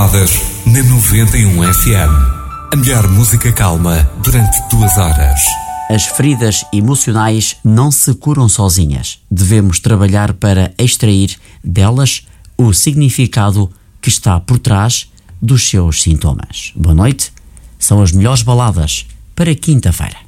baladas na 91 FM. A melhor música calma durante 2 horas. As feridas emocionais não se curam sozinhas. Devemos trabalhar para extrair delas o significado que está por trás dos seus sintomas. Boa noite. São as melhores baladas para quinta-feira.